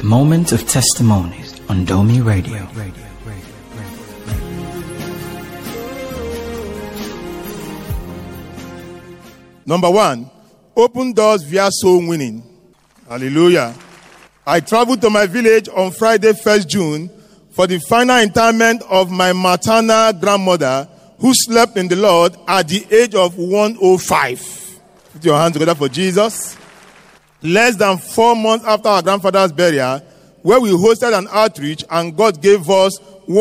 Moment of Testimonies on Domi Radio. Number 1, open doors via soul winning. Hallelujah. I traveled to my village on Friday, 1st June, for the final interment of my maternal grandmother, who slept in the Lord at the age of 105. Put your hands together for Jesus. Less than 4 months after our grandfather's burial, where we hosted an outreach and God gave us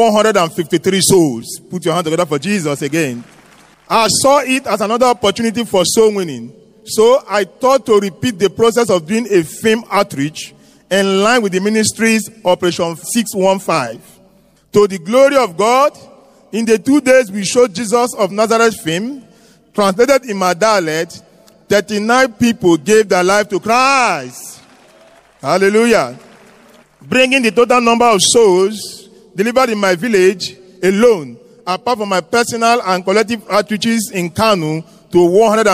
153 souls. Put your hands together for Jesus again. I saw it as another opportunity for soul winning. So I thought to repeat the process of doing a film outreach in line with the ministry's Operation 615. To the glory of God, in the 2 days we showed Jesus of Nazareth film, translated in my dialect, 39 people gave their life to Christ. Hallelujah. Bringing the total number of souls delivered in my village alone, apart from my personal and collective outreaches in Kanu, to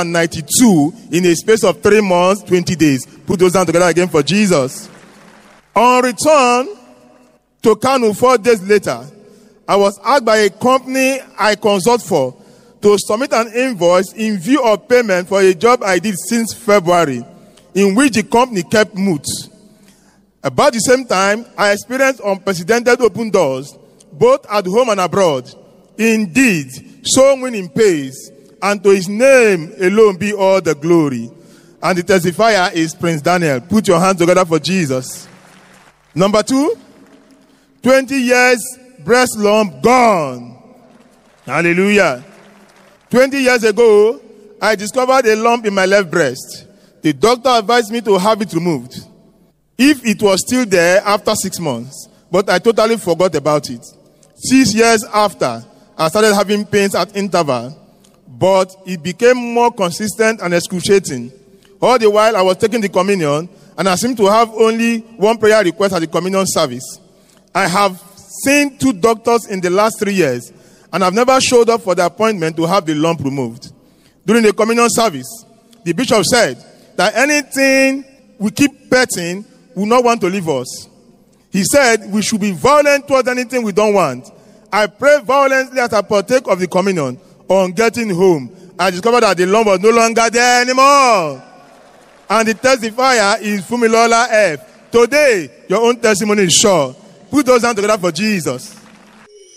192 in a space of 3 months, 20 days. Put those down together again for Jesus. On return to Kanu 4 days later, I was asked by a company I consult for to submit an invoice in view of payment for a job I did since February, in which the company kept mute. About the same time, I experienced unprecedented open doors, both at home and abroad. Indeed, soul winning pays, and to his name alone be all the glory. And the testifier is Prince Daniel. Put your hands together for Jesus. Number 2, 20 years breast lump gone. Hallelujah. 20 years ago, I discovered a lump in my left breast. The doctor advised me to have it removed if it was still there after 6 months, but I totally forgot about it. 6 years after, I started having pains at interval, but it became more consistent and excruciating. All the while I was taking the communion, and I seemed to have only one prayer request at the communion service. I have seen 2 doctors in the last 3 years, and I've never showed up for the appointment to have the lump removed. During the communion service, the bishop said that anything we keep petting will not want to leave us. He said we should be violent towards anything we don't want. I prayed violently as I partake of the communion. On getting home, I discovered that the lump was no longer there anymore. And the testifier is Fumilola F. Today, your own testimony is sure. Put those hands together for Jesus.